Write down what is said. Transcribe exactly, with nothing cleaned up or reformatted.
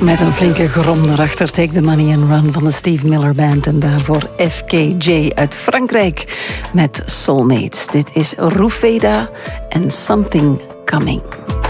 Met een flinke grom erachter, Take the Money and Run van de Steve Miller Band. En daarvoor F K J uit Frankrijk met Soulmates. Dit is Rufeda en Something Coming.